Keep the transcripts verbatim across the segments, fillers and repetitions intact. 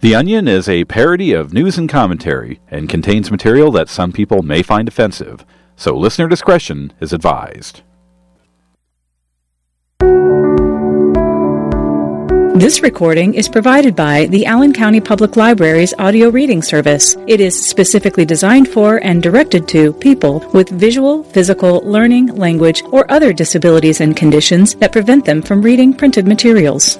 The Onion is a parody of news and commentary and contains material that some people may find offensive, so listener discretion is advised. This recording is provided by the Allen County Public Library's audio reading service. It is specifically designed for and directed to people with visual, physical, learning, language, or other disabilities and conditions that prevent them from reading printed materials.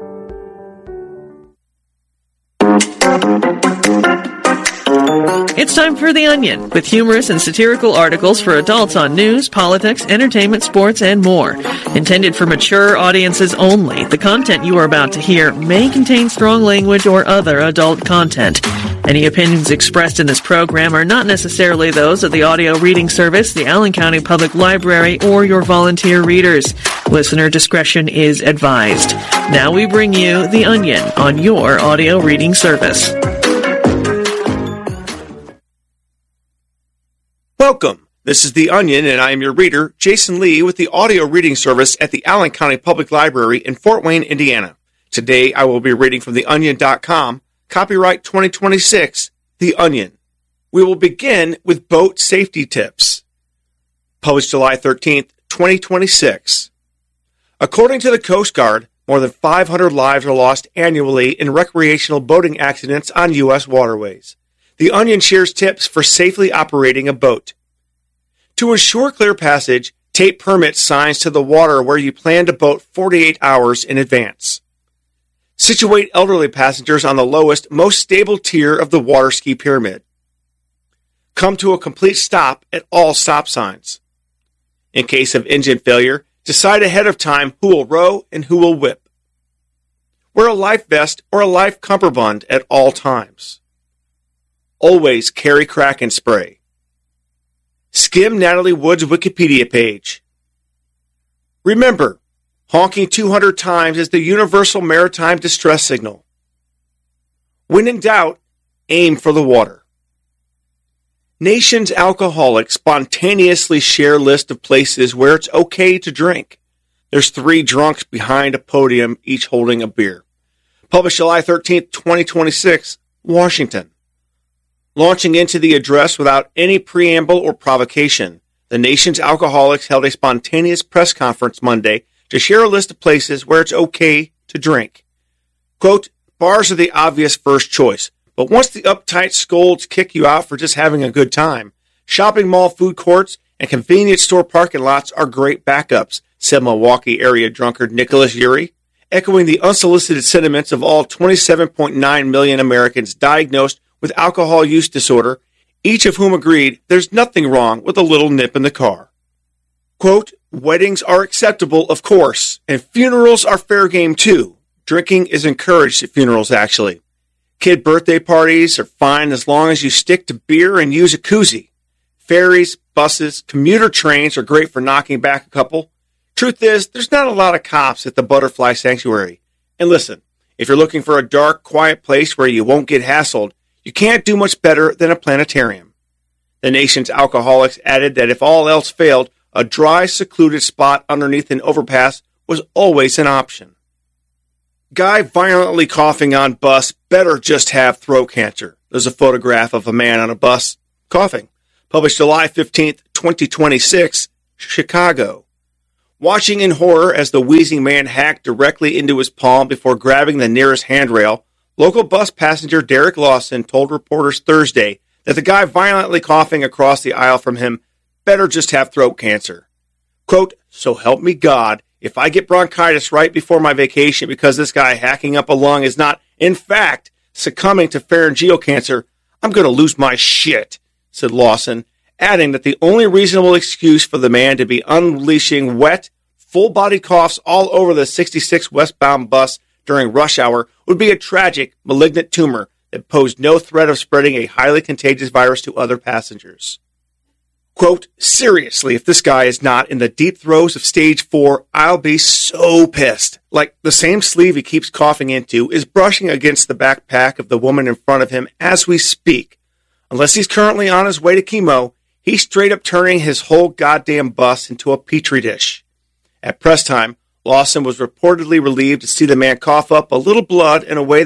It's time for The Onion, with humorous and satirical articles for adults on news, politics, entertainment, sports, and more. Intended for mature audiences only, the content you are about to hear may contain strong language or other adult content. Any opinions expressed in this program are not necessarily those of the audio reading service, the Allen County Public Library, or your volunteer readers. Listener discretion is advised. Now we bring you The Onion on your audio reading service. Welcome. This is The Onion, and I am your reader, Jason Lee, with the audio reading service at the Allen County Public Library in Fort Wayne, Indiana. Today, I will be reading from the onion dot com, copyright twenty twenty-six, The Onion. We will begin with boat safety tips. Published July thirteenth, twenty twenty-six. According to the Coast Guard, more than five hundred lives are lost annually in recreational boating accidents on U S waterways. The Onion shares tips for safely operating a boat. To ensure clear passage, tape permit signs to the water where you plan to boat forty-eight hours in advance. Situate elderly passengers on the lowest, most stable tier of the water ski pyramid. Come to a complete stop at all stop signs. In case of engine failure, decide ahead of time who will row and who will whip. Wear a life vest or a life cummerbund at all times. Always carry Kraken spray. Skim Natalie Wood's Wikipedia page. Remember, honking two hundred times is the universal maritime distress signal. When in doubt, aim for the water. Nation's alcoholics spontaneously share list of places where it's okay to drink. There's three drunks behind a podium, each holding a beer. Published July thirteenth, twenty twenty-six, Washington. Launching into the address without any preamble or provocation, the nation's alcoholics held a spontaneous press conference Monday to share a list of places where it's okay to drink. Quote, bars are the obvious first choice, but once the uptight scolds kick you out for just having a good time, shopping mall food courts and convenience store parking lots are great backups, said Milwaukee area drunkard Nicholas Urey, echoing the unsolicited sentiments of all twenty-seven point nine million Americans diagnosed with alcohol use disorder, each of whom agreed there's nothing wrong with a little nip in the car. Quote, weddings are acceptable, of course, and funerals are fair game too. Drinking is encouraged at funerals, actually. Kid birthday parties are fine as long as you stick to beer and use a koozie. Ferries, buses, commuter trains are great for knocking back a couple. Truth is, there's not a lot of cops at the Butterfly Sanctuary. And listen, if you're looking for a dark, quiet place where you won't get hassled, you can't do much better than a planetarium. The nation's alcoholics added that if all else failed, a dry, secluded spot underneath an overpass was always an option. Guy violently coughing on bus better just have throat cancer. There's a photograph of a man on a bus coughing. Published July fifteenth, twenty twenty-six, Chicago. Watching in horror as the wheezing man hacked directly into his palm before grabbing the nearest handrail, local bus passenger Derek Lawson told reporters Thursday that the guy violently coughing across the aisle from him better just have throat cancer. Quote, so help me God, if I get bronchitis right before my vacation because this guy hacking up a lung is not, in fact, succumbing to pharyngeal cancer, I'm going to lose my shit, said Lawson, adding that the only reasonable excuse for the man to be unleashing wet, full-bodied coughs all over the sixty-six westbound bus during rush hour would be a tragic, malignant tumor that posed no threat of spreading a highly contagious virus to other passengers. Quote, seriously, if this guy is not in the deep throes of stage four, I'll be so pissed. Like the same sleeve he keeps coughing into is brushing against the backpack of the woman in front of him as we speak. Unless he's currently on his way to chemo, he's straight up turning his whole goddamn bus into a petri dish. At press time, Lawson was reportedly relieved to see the man cough up a little blood in a way that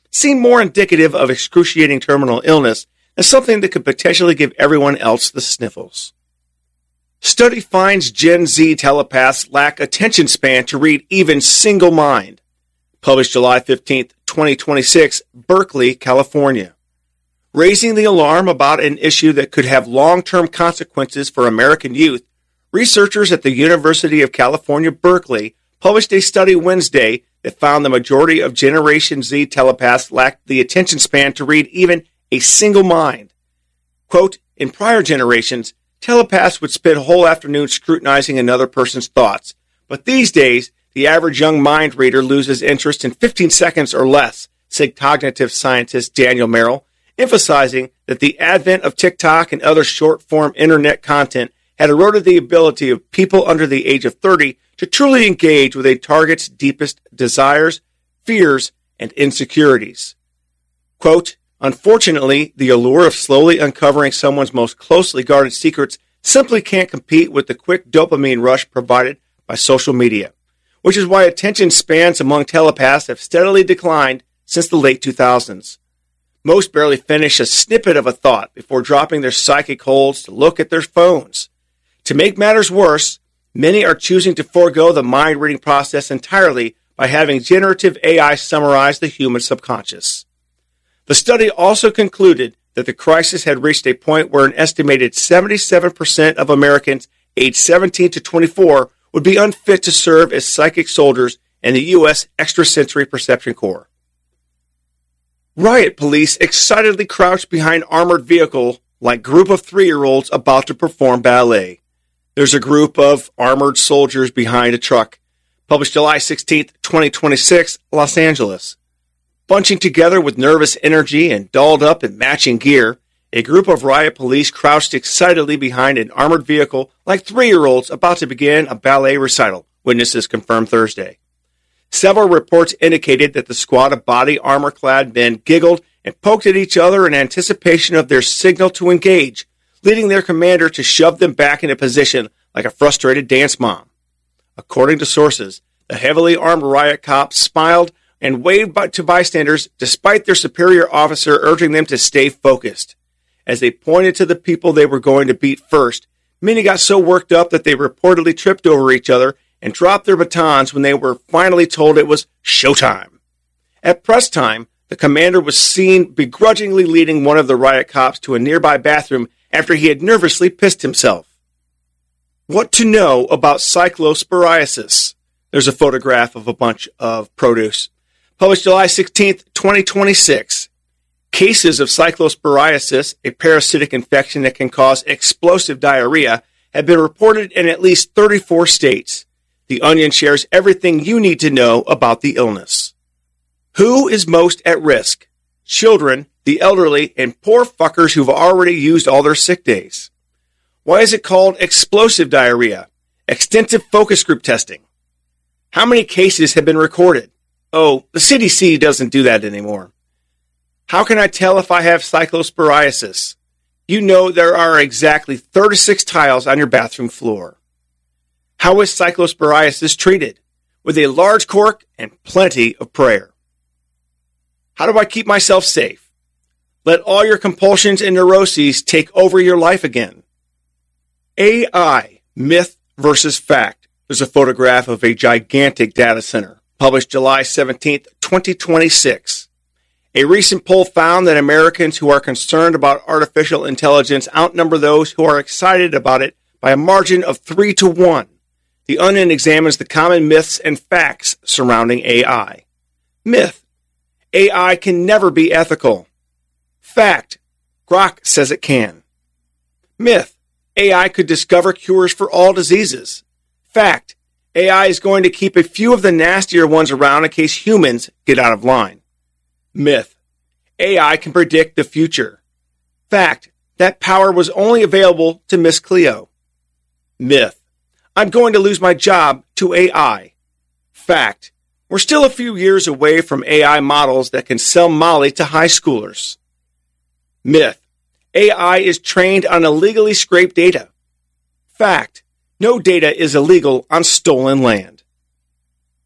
seem more indicative of excruciating terminal illness than something that could potentially give everyone else the sniffles. Study finds Gen Z telepaths lack attention span to read even single mind. Published July fifteenth, twenty twenty-six, Berkeley, California. Raising the alarm about an issue that could have long-term consequences for American youth, researchers at the University of California, Berkeley, published a study Wednesday that found the majority of Generation Z telepaths lacked the attention span to read even a single mind. Quote, in prior generations, telepaths would spend whole afternoons scrutinizing another person's thoughts, but these days, the average young mind reader loses interest in fifteen seconds or less, said cognitive scientist Daniel Merrill, emphasizing that the advent of TikTok and other short-form internet content had eroded the ability of people under the age of thirty to truly engage with a target's deepest desires, fears, and insecurities. Quote, unfortunately, the allure of slowly uncovering someone's most closely guarded secrets simply can't compete with the quick dopamine rush provided by social media, which is why attention spans among telepaths have steadily declined since the late two thousands. Most barely finish a snippet of a thought before dropping their psychic holds to look at their phones. To make matters worse, many are choosing to forego the mind-reading process entirely by having generative A I summarize the human subconscious. The study also concluded that the crisis had reached a point where an estimated seventy-seven percent of Americans aged seventeen to twenty-four would be unfit to serve as psychic soldiers in the U S Extrasensory Perception Corps. Riot police excitedly crouched behind armored vehicle like group of three-year-olds about to perform ballet. There's a group of armored soldiers behind a truck. Published July sixteenth, twenty twenty-six, Los Angeles. Bunching together with nervous energy and dolled up in matching gear, a group of riot police crouched excitedly behind an armored vehicle like three-year-olds about to begin a ballet recital, witnesses confirmed Thursday. Several reports indicated that the squad of body armor-clad men giggled and poked at each other in anticipation of their signal to engage, leading their commander to shove them back into position like a frustrated dance mom. According to sources, the heavily armed riot cops smiled and waved by- to bystanders despite their superior officer urging them to stay focused. As they pointed to the people they were going to beat first, many got so worked up that they reportedly tripped over each other and dropped their batons when they were finally told it was showtime. At press time, the commander was seen begrudgingly leading one of the riot cops to a nearby bathroom after he had nervously pissed himself. What to know about cyclosporiasis? There's a photograph of a bunch of produce. Published July sixteenth, twenty twenty-six. Cases of cyclosporiasis, a parasitic infection that can cause explosive diarrhea, have been reported in at least thirty-four states. The Onion shares everything you need to know about the illness. Who is most at risk? Children, the elderly, and poor fuckers who've already used all their sick days. Why is it called explosive diarrhea? Extensive focus group testing. How many cases have been recorded? Oh, the C D C doesn't do that anymore. How can I tell if I have cyclosporiasis? You know there are exactly thirty-six tiles on your bathroom floor. How is cyclosporiasis treated? With a large cork and plenty of prayer. How do I keep myself safe? Let all your compulsions and neuroses take over your life again. A I, myth versus fact. There's a photograph of a gigantic data center. Published July seventeenth, twenty twenty-six. A recent poll found that Americans who are concerned about artificial intelligence outnumber those who are excited about it by a margin of three to one. The Onion examines the common myths and facts surrounding A I. Myth: A I can never be ethical. Fact: Grok says it can. Myth: A I could discover cures for all diseases. Fact: A I is going to keep a few of the nastier ones around in case humans get out of line. Myth: A I can predict the future. Fact: That power was only available to Miss Cleo. Myth: I'm going to lose my job to A I. Fact: We're still a few years away from A I models that can sell Molly to high schoolers. Myth: A I is trained on illegally scraped data. Fact: No data is illegal on stolen land.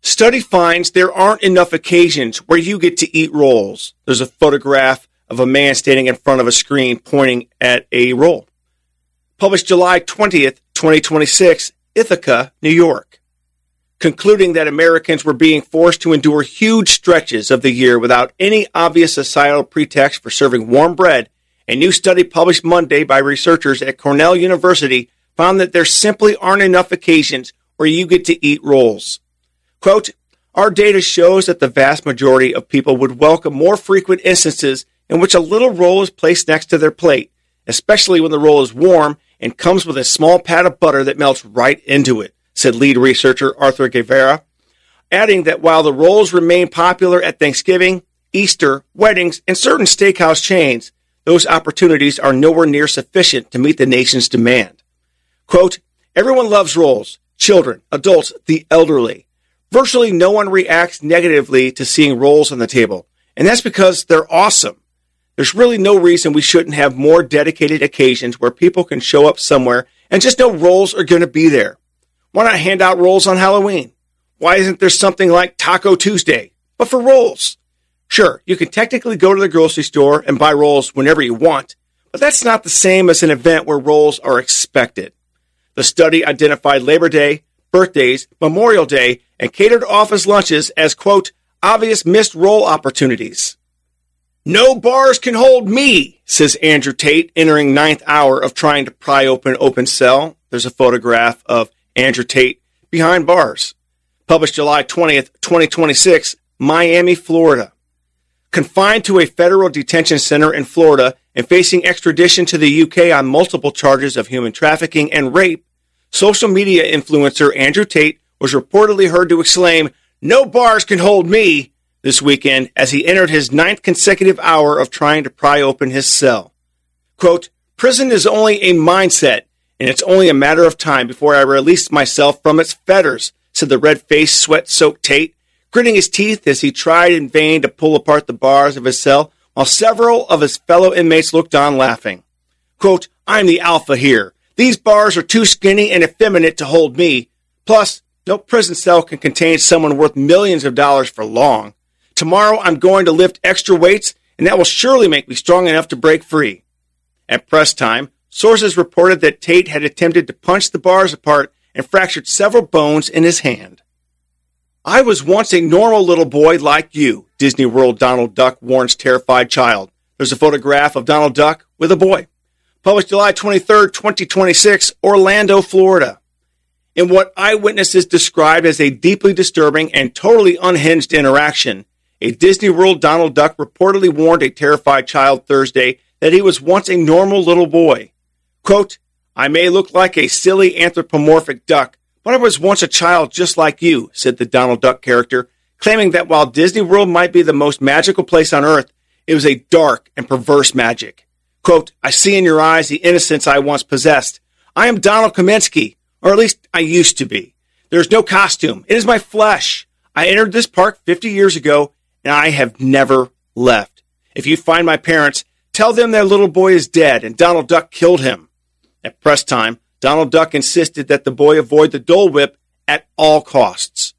Study finds there aren't enough occasions where you get to eat rolls. There's a photograph of a man standing in front of a screen pointing at a roll. Published July twentieth, twenty twenty-six, Ithaca, New York. Concluding that Americans were being forced to endure huge stretches of the year without any obvious societal pretext for serving warm bread, a new study published Monday by researchers at Cornell University found that there simply aren't enough occasions where you get to eat rolls. Quote, our data shows that the vast majority of people would welcome more frequent instances in which a little roll is placed next to their plate, especially when the roll is warm and comes with a small pat of butter that melts right into it, said lead researcher Arthur Guevara, adding that while the rolls remain popular at Thanksgiving, Easter, weddings, and certain steakhouse chains, those opportunities are nowhere near sufficient to meet the nation's demand. Quote, everyone loves rolls, children, adults, the elderly. Virtually no one reacts negatively to seeing rolls on the table, and that's because they're awesome. There's really no reason we shouldn't have more dedicated occasions where people can show up somewhere and just know rolls are going to be there. Why not hand out rolls on Halloween? Why isn't there something like Taco Tuesday, but for rolls? Sure, you can technically go to the grocery store and buy rolls whenever you want, but that's not the same as an event where rolls are expected. The study identified Labor Day, birthdays, Memorial Day, and catered office lunches as, quote, obvious missed roll opportunities. No bars can hold me, says Andrew Tate, entering ninth hour of trying to pry open open cell. There's a photograph of Andrew Tate behind bars. Published July twentieth, twenty twenty-six, Miami, Florida. Confined to a federal detention center in Florida and facing extradition to the U K on multiple charges of human trafficking and rape, social media influencer Andrew Tate was reportedly heard to exclaim, no bars can hold me, this weekend as he entered his ninth consecutive hour of trying to pry open his cell. Quote, prison is only a mindset, and it's only a matter of time before I release myself from its fetters, said the red-faced, sweat-soaked Tate, gritting his teeth as he tried in vain to pull apart the bars of his cell, while several of his fellow inmates looked on laughing. Quote, I'm the alpha here. These bars are too skinny and effeminate to hold me. Plus, no prison cell can contain someone worth millions of dollars for long. Tomorrow I'm going to lift extra weights, and that will surely make me strong enough to break free. At press time, sources reported that Tate had attempted to punch the bars apart and fractured several bones in his hand. I was once a normal little boy like you, Disney World Donald Duck warns terrified child. There's a photograph of Donald Duck with a boy. Published July twenty-third, twenty twenty-six, Orlando, Florida. In what eyewitnesses described as a deeply disturbing and totally unhinged interaction, a Disney World Donald Duck reportedly warned a terrified child Thursday that he was once a normal little boy. Quote, I may look like a silly anthropomorphic duck, but I was once a child just like you, said the Donald Duck character, claiming that while Disney World might be the most magical place on earth, it was a dark and perverse magic. Quote, I see in your eyes the innocence I once possessed. I am Donald Kaminsky, or at least I used to be. There is no costume. It is my flesh. I entered this park fifty years ago, and I have never left. If you find my parents, tell them their little boy is dead and Donald Duck killed him. At press time, Donald Duck insisted that the boy avoid the Dole Whip at all costs.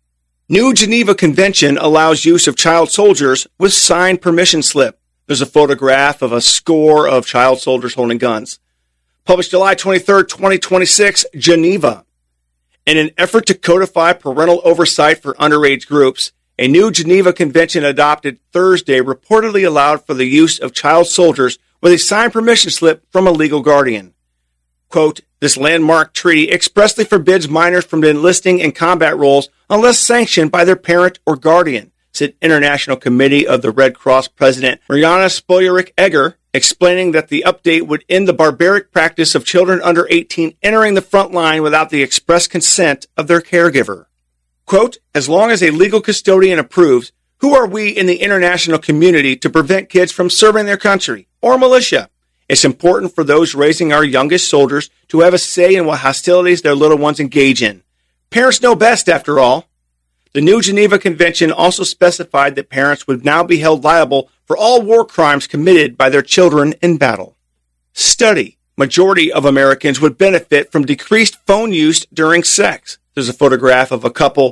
New Geneva Convention allows use of child soldiers with signed permission slip. There's a photograph of a score of child soldiers holding guns. Published July twenty-third, twenty twenty-six, Geneva. In an effort to codify parental oversight for underage groups, a new Geneva Convention adopted Thursday reportedly allowed for the use of child soldiers with a signed permission slip from a legal guardian. Quote, this landmark treaty expressly forbids minors from enlisting in combat roles unless sanctioned by their parent or guardian, said International Committee of the Red Cross President Mariana Spoljaric-Egger, explaining that the update would end the barbaric practice of children under eighteen entering the front line without the express consent of their caregiver. Quote, as long as a legal custodian approves, who are we in the international community to prevent kids from serving their country or militia? It's important for those raising our youngest soldiers to have a say in what hostilities their little ones engage in. Parents know best, after all. The new Geneva Convention also specified that parents would now be held liable for all war crimes committed by their children in battle. Study. Majority of Americans would benefit from decreased phone use during sex. There's a photograph of a couple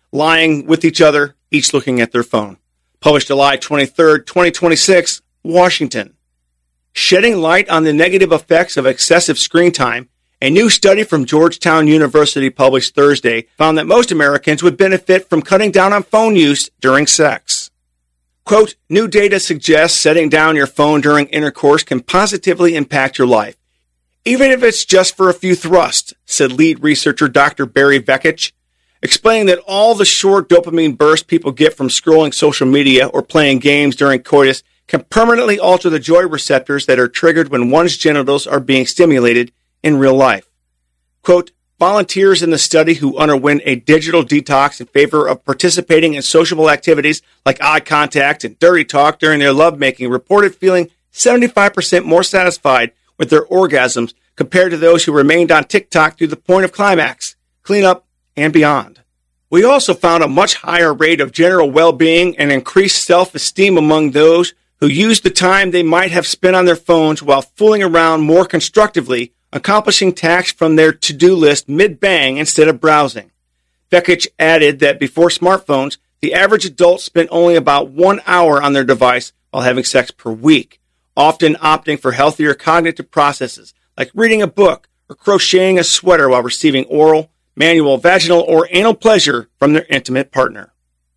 lying with each other, each looking at their phone. Published July twenty-third, twenty twenty-six, Washington. Shedding light on the negative effects of excessive screen time, a new study from Georgetown University published Thursday found that most Americans would benefit from cutting down on phone use during sex. Quote, new data suggests setting down your phone during intercourse can positively impact your life, even if it's just for a few thrusts, said lead researcher Doctor Barry Vekich, explaining that all the short dopamine bursts people get from scrolling social media or playing games during coitus can permanently alter the joy receptors that are triggered when one's genitals are being stimulated in real life. Quote, volunteers in the study who underwent a digital detox in favor of participating in sociable activities like eye contact and dirty talk during their lovemaking reported feeling seventy-five percent more satisfied with their orgasms compared to those who remained on TikTok through the point of climax, cleanup, and beyond. We also found a much higher rate of general well-being and increased self-esteem among those who used the time they might have spent on their phones while fooling around more constructively, accomplishing tasks from their to-do list mid-bang instead of browsing. Vekich added that before smartphones, the average adult spent only about one hour on their device while having sex per week, often opting for healthier cognitive processes like reading a book or crocheting a sweater while receiving oral, manual, vaginal, or anal pleasure from their intimate partner.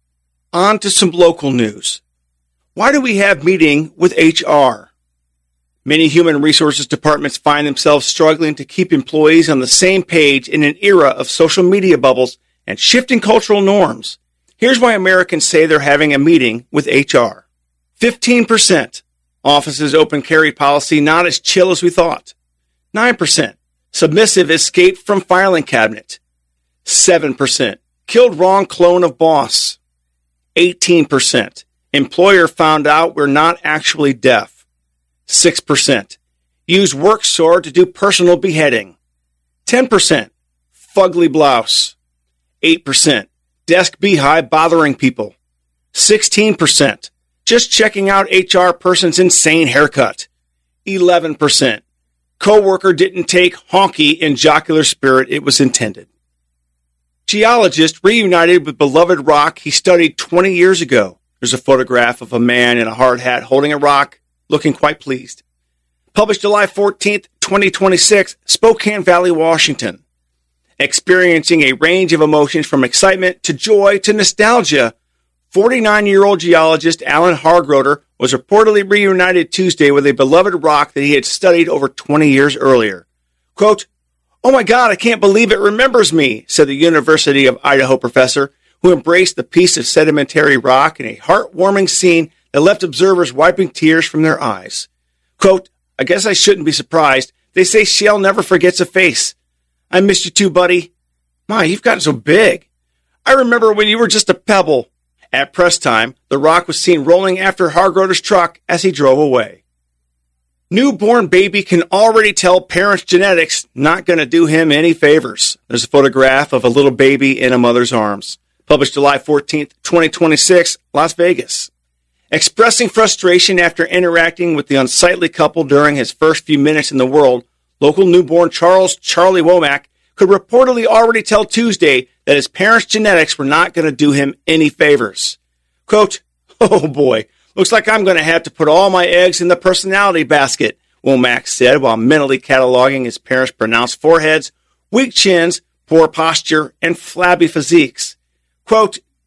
On to some local news. Why do we have meeting with H R? Many human resources departments find themselves struggling to keep employees on the same page in an era of social media bubbles and shifting cultural norms. Here's why Americans say they're having a meeting with H R. fifteen percent. Office's open carry policy not as chill as we thought. nine percent. Submissive escaped from filing cabinet. seven percent. Killed wrong clone of boss. eighteen percent. Employer found out we're not actually deaf. six percent. Used work sword to do personal beheading. ten percent. Fugly blouse. eight percent. Desk beehive bothering people. sixteen percent. Just checking out H R person's insane haircut. eleven percent. Coworker didn't take honky in jocular spirit it was intended. Geologist reunited with beloved rock he studied twenty years ago. There's a photograph of a man in a hard hat holding a rock, looking quite pleased. Published July fourteenth, twenty twenty-six, Spokane Valley, Washington. Experiencing a range of emotions from excitement to joy to nostalgia, forty-nine-year-old geologist Alan Hargroder was reportedly reunited Tuesday with a beloved rock that he had studied over twenty years earlier. Quote, oh my God, I can't believe it remembers me, said the University of Idaho professor, who embraced the piece of sedimentary rock in a heartwarming scene that left observers wiping tears from their eyes. Quote, I guess I shouldn't be surprised. They say shell never forgets a face. I missed you too, buddy. My, you've gotten so big. I remember when you were just a pebble. At press time, the rock was seen rolling after Hargroder's truck as he drove away. Newborn baby can already tell parents' genetics not going to do him any favors. There's a photograph of a little baby in a mother's arms. Published July fourteenth, twenty twenty-six, Las Vegas. Expressing frustration after interacting with the unsightly couple during his first few minutes in the world, local newborn Charles Charlie Womack could reportedly already tell Tuesday that his parents' genetics were not going to do him any favors. Quote, oh boy, looks like I'm going to have to put all my eggs in the personality basket, Womack said while mentally cataloging his parents' pronounced foreheads, weak chins, poor posture, and flabby physiques. Quote,